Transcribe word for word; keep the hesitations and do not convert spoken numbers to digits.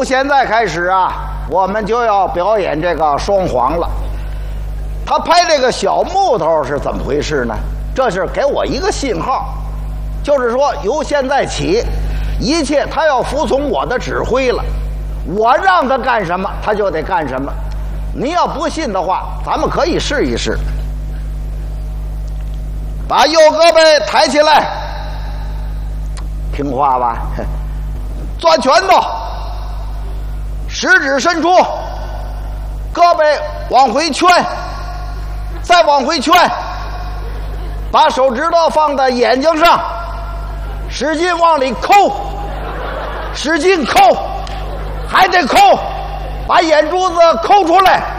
由现在开始啊，我们就要表演这个双簧了。他拍这个小木头是怎么回事呢？这是给我一个信号，就是说由现在起，一切他要服从我的指挥了，我让他干什么，他就得干什么。您要不信的话，咱们可以试一试。把右胳膊抬起来，听话吧。攥拳头，食指伸出，胳膊往回圈，再往回圈，把手指头放在眼睛上，使劲往里抠，使劲抠，还得抠，把眼珠子抠出来。